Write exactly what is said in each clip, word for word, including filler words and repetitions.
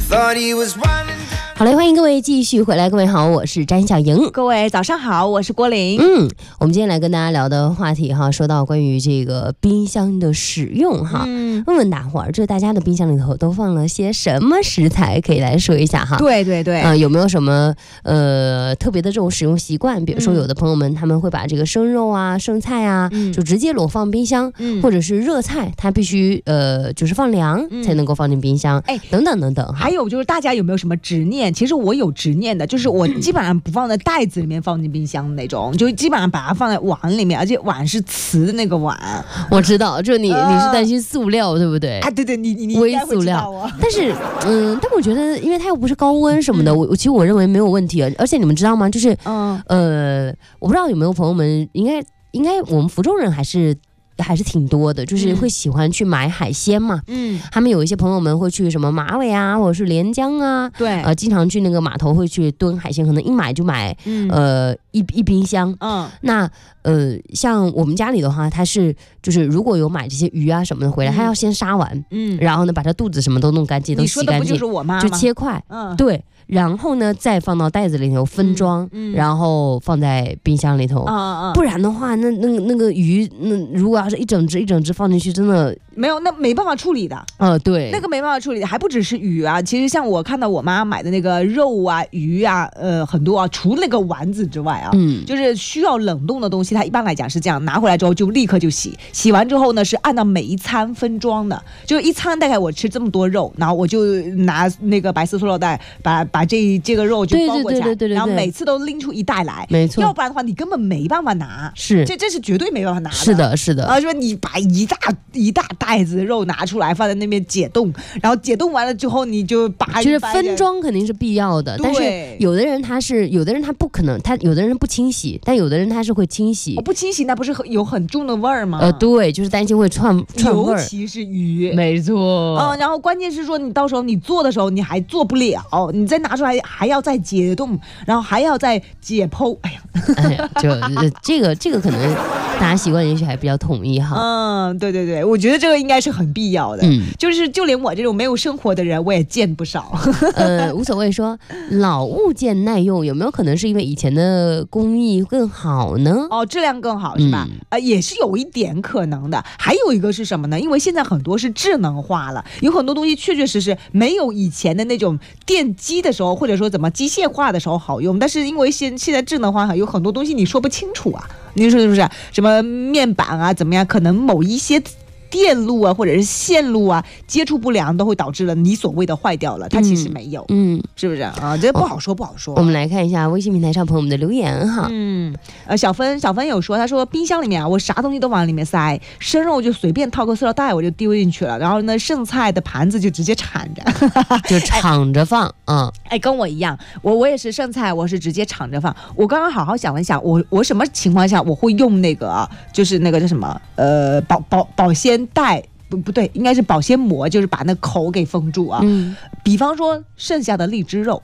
好嘞，欢迎各位继续回来。各位好，我是詹小莹。 各位早上好，我是郭玲。 嗯，我们今天来跟大家聊的话题哈，说到关于这个冰箱的使用哈，嗯、问问大伙儿，这大家的冰箱里头都放了些什么食材？可以来说一下哈。 对对对， 呃，有没有什么呃特别的这种使用习惯？比如说，有的朋友们他们会把这个生肉啊、剩菜啊，嗯、就直接裸放冰箱，嗯、或者是热菜，它必须呃就是放凉、嗯、才能够放进冰箱，哎，等等等等。 还有就是大家有没有什么执念？其实我有执念的，就是我基本上不放在袋子里面放进冰箱的那种，就基本上把它放在碗里面，而且碗是瓷的那个碗。 我知道，就你、呃、你是担心塑料对不对？ 啊，对对，你你你微塑料。但是嗯，但我觉得，因为它又不是高温什么的，嗯、我其实我认为没有问题。而且你们知道吗？就是嗯呃，我不知道有没有朋友们，应该应该我们福州人还是。还是挺多的，就是会喜欢去买海鲜嘛。嗯，他们有一些朋友们会去什么马尾啊，或者是连江啊，对，呃，经常去那个码头会去蹲海鲜，可能一买就买，嗯、呃，一一冰箱。嗯，那呃，像我们家里的话，它是就是如果有买这些鱼啊什么的回来，他、嗯、要先杀完，嗯，然后呢把它肚子什么都弄干净，都洗干净。你说的不就是我妈吗？就切块，嗯，对。然后呢，再放到袋子里头分装，嗯嗯、然后放在冰箱里头。嗯嗯、不然的话，那那那个鱼，那如果要是一整只一整只放进去，真的没有，那没办法处理的。 呃，对， 那个没办法处理的，还不只是鱼啊。其实像我看到我妈买的那个肉啊、鱼啊，呃，很多啊，除了那个丸子之外啊，嗯，就是需要冷冻的东西，它一般来讲是这样，拿回来之后就立刻就洗，洗完之后呢是按照每一餐分装的，就一餐大概我吃这么多肉，然后我就拿那个白色塑料袋把把。把这这个肉就包裹起来，然后每次都拎出一袋来，没错，要不然的话你根本没办法拿，是这这是绝对没办法拿的， 是的，是的。 啊，说你把一大一大袋子肉拿出来放在那边解冻，然后解冻完了之后你就把就是分装肯定是必要的，但是有的人他是有的人他不可能，他有的人不清洗，但有的人他是会清洗。 哦、不清洗那不是有很重的味儿吗？ 呃，对，就是担心会串串味儿， 尤其是鱼， 没错。 嗯，然后关键是说你到时候你做的时候你还做不了，你再拿出来还要再解冻，然后还要再解剖，哎呀， 哎呀，就、呃、这个这个可能大家习惯也许还比较统一哈。 嗯，对对对，我觉得这个应该是很必要的。嗯，就是就连我这种没有生活的人，我也见不少。 呃，无所谓说老物件耐用，有没有可能是因为以前的工艺更好呢？ 哦，质量更好是吧？嗯、呃，也是有一点可能的。还有一个是什么呢？因为现在很多是智能化了，有很多东西确确实实没有以前的那种电机的时候，或者说怎么机械化的时候好用，但是因为现现在智能化有很多东西你说不清楚啊，你说是不是？什么面板啊怎么样，可能某一些电路啊或者是线路啊接触不良都会导致了你所谓的坏掉了，它其实没有，嗯，是不是啊？这不好说、哦、不好说。 我们来看一下微信平台上朋友们的留言哈。 嗯，呃，小芬小芬有说，他说冰箱里面啊，我啥东西都往里面塞，生肉就随便套个塑料袋我就丢进去了，然后呢剩菜的盘子就直接铲着， 就敞着放。嗯， 哎，跟我一样，我我也是剩菜我是直接敞着放。我刚刚好好想了一下，我我什么情况下我会用那个啊，就是那个叫什么呃保保保鲜袋，不不对，应该是保鲜膜，就是把那口给封住啊。嗯，比方说剩下的荔枝肉，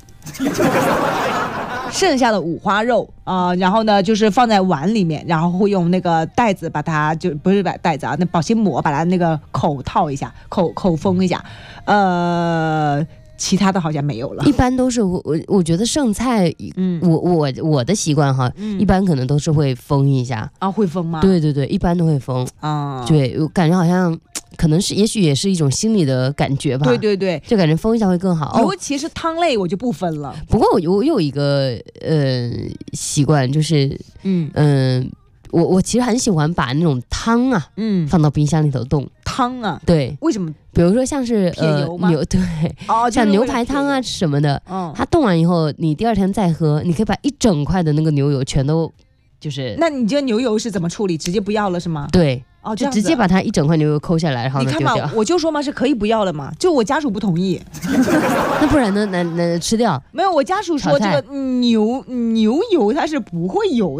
剩下的五花肉啊、呃，然后呢就是放在碗里面，然后会用那个袋子把它就不是把袋子啊，那保鲜膜把它那个口套一下，口口封一下，呃。其他的好像没有了， 一般都是我我觉得剩菜，嗯，我我我的习惯哈、嗯，一般可能都是会封一下啊，会封吗？ 对对对，一般都会封啊，对，我感觉好像可能是，也许也是一种心理的感觉吧， 对对对， 就感觉封一下会更好。 尤其是汤类，我就不分了。 不过我我有一个呃习惯，就是嗯嗯、呃，我我其实很喜欢把那种汤啊，嗯，放到冰箱里头冻。 汤啊， 对， 为什么？ 比如说像是呃牛，对，哦，像牛排汤啊什么的，嗯，它冻完以后，你第二天再喝，你可以把一整块的那个牛油全都就是。 那你这牛油是怎么处理？直接不要了是吗？ 对，哦，就直接把它一整块牛油抠下来，然后呢丢掉。 你看嘛，我就说嘛是可以不要了嘛，就我家属不同意。 那不然呢？那那吃掉？ 没有，我家属说这个牛牛油它是不会有的。